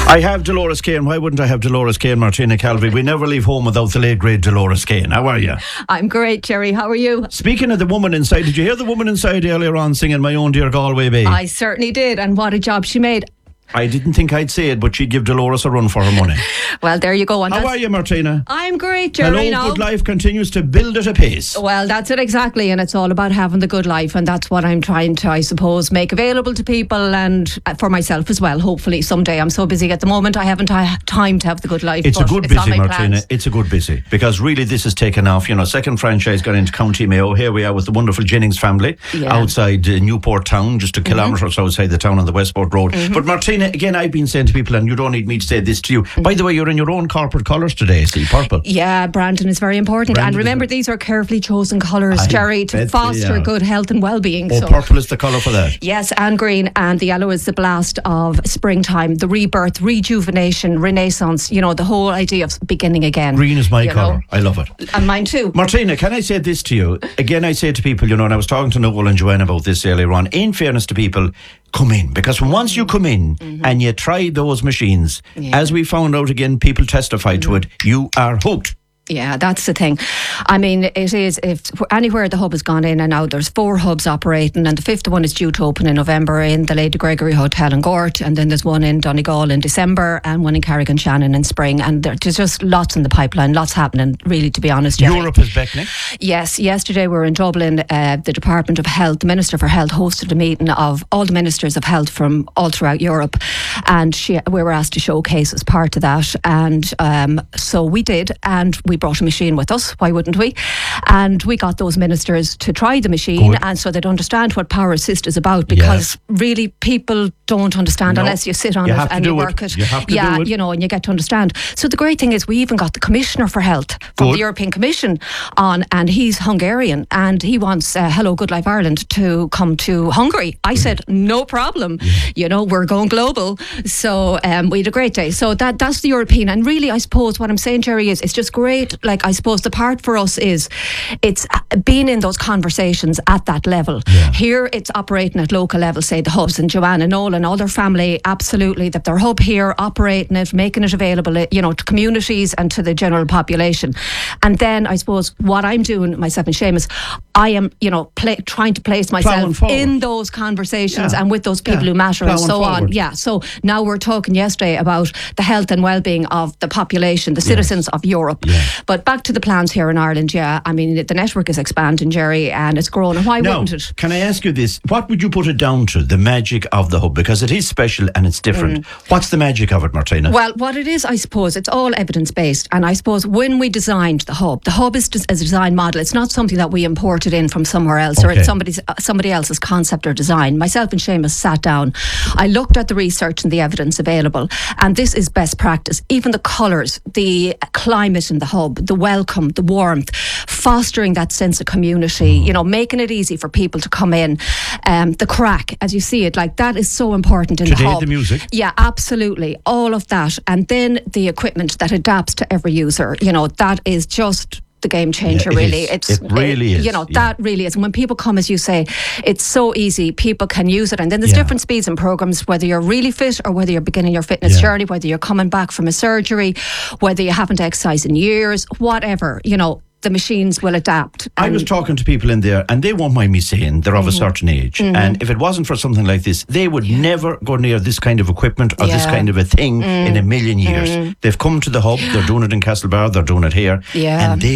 I have Dolores Kane. Why wouldn't I have Dolores Kane, Martina Calvary? We never leave home without the late, great Dolores Kane. How are you? I'm great, Jerry. How are you? Speaking of the woman inside, did you hear the woman inside earlier on singing My Own Dear Galway Bay? I certainly did, and what a job she made. I didn't think I'd say it, but she'd give Dolores a run for her money. Well, there you go. And How are you, Martina? I'm great, Jerry. Hello, good life continues to build at a pace. Well, that's it exactly, and it's all about having the good life, and that's what I'm trying to, I suppose, make available to people and for myself as well. Hopefully, someday. I'm so busy at the moment, I haven't time to have the good life. It's a good busy, Martina. Plans. It's a good busy because really this has taken off. You know, second franchise got into County Mayo. Here we are with the wonderful Jennings family outside Newport town, just a kilometre or so outside the town on the Westport Road. But Martina, again, I've been saying to people, and you don't need me to say this to you. By the way, you're in your own corporate colours today, see, purple. Yeah, Brandon is very important. Brandon and remember, these are carefully chosen colours, Jerry, to foster good health and well-being. Oh, so purple is the colour for that. Yes, and green, and the yellow is the blast of springtime, the rebirth, rejuvenation, renaissance, you know, the whole idea of beginning again. Green is my colour. I love it. And mine too. Martina, can I say this to you? Again, I say to people, you know, and I was talking to Noel and Joanne about this earlier on, in fairness to people, come in, because once you come in and you try those machines, as we found out again, people testify to it, you are hooked. Yeah, that's the thing. I mean, it is, if anywhere the hub has gone in and out, there's 4 hubs operating, and the 5th one is due to open in November in the Lady Gregory Hotel in Gort, and then there's one in Donegal in December and one in Carrigan-Shannon in spring, and there's just lots in the pipeline, lots happening, really, to be honest, Jerry. Europe is beckoning. Yes, yesterday we were in Dublin. The Department of Health, the Minister for Health, hosted a meeting of all the ministers of health from all throughout Europe, and we were asked to showcase as part of that, and so we did, and we brought a machine with us. Why wouldn't we? And we got those ministers to try the machine, and so they'd understand what Power Assist is about, because really people don't understand unless you sit on it and you work it. You have to do it. You know, and you get to understand. So the great thing is we even got the Commissioner for Health from the European Commission on, and he's Hungarian, and he wants Hello Good Life Ireland to come to Hungary. I said, no problem. You know, we're going global. So we had a great day. So that's the European. And really, I suppose what I'm saying, Jerry, is it's just great. Like, I suppose the part for us is it's being in those conversations at that level. Here it's operating at local level, say the hubs, and Joanne and Noel and all their family, absolutely, that their hub here, operating it, making it available, you know, to communities and to the general population. And then I suppose what I'm doing, myself and Seamus, I am, you know, trying to place myself in those conversations and with those people who matter and so on. Yeah, so now we're talking yesterday about the health and well-being of the population, the citizens of Europe. But back to the plans here in Ireland, I mean, the network is expanding, Jerry, and it's growing. And why wouldn't it? Can I ask you this? What would you put it down to, the magic of the hub? Because it is special and it's different. What's the magic of it, Martina? Well, what it is, I suppose, it's all evidence-based. And I suppose when we designed the hub is a design model. It's not something that we imported in from somewhere else or it's somebody else's concept or design. Myself and Seamus sat down. I looked at the research and the evidence available, and this is best practice. Even the colours, the climate in the hub, the welcome, the warmth, fostering that sense of community, you know, making it easy for people to come in. The crack, as you see it, like that is so important in the hub. The music. Yeah, absolutely. All of that. And then the equipment that adapts to every user, you know, that is just the game changer, really. It really is. You know, that really is. And when people come, as you say, it's so easy. People can use it. And then there's different speeds and programs, whether you're really fit or whether you're beginning your fitness journey, whether you're coming back from a surgery, whether you haven't exercised in years, whatever, you know, the machines will adapt. I was talking to people in there, and they won't mind me saying they're of a certain age, and if it wasn't for something like this, they would never go near this kind of equipment or this kind of a thing in a million years. They've come to the hub, they're doing it in Castlebar, they're doing it here, and they